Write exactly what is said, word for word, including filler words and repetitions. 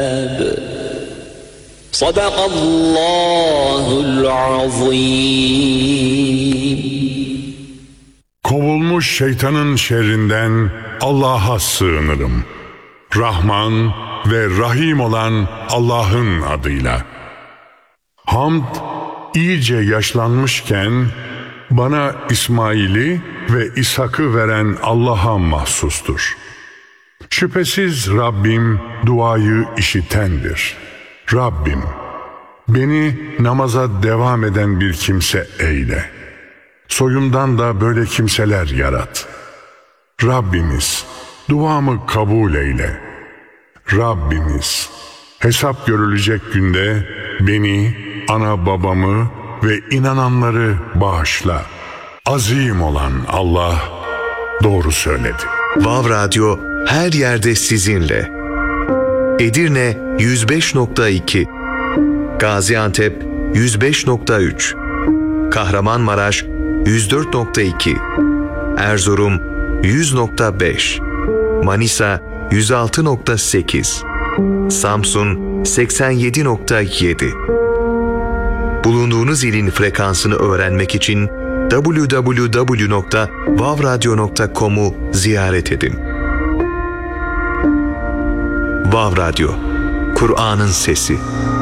Sadakallahul azim. Kovulmuş şeytanın şerrinden Allah'a sığınırım. Rahman ve Rahim olan Allah'ın adıyla. Hamd iyice yaşlanmışken bana İsmail'i ve İshak'ı veren Allah'a mahsustur. Şüphesiz Rabbim duayı işitendir. Rabbim, beni namaza devam eden bir kimse eyle. Soyumdan da böyle kimseler yarat. Rabbimiz, duamı kabul eyle. Rabbimiz, hesap görülecek günde beni, ana babamı ve inananları bağışla. Azim olan Allah doğru söyledi. Vav Radyo her yerde sizinle. Edirne yüz beş nokta iki, Gaziantep yüz beş nokta üç, Kahramanmaraş yüz dört nokta iki, Erzurum yüz nokta beş, Manisa yüz altı nokta sekiz, Samsun seksen yedi nokta yedi. Bulunduğunuz ilin frekansını öğrenmek için double-u double-u double-u nokta vav radyo nokta com'u ziyaret edin. Vav Radyo, Kur'an'ın sesi.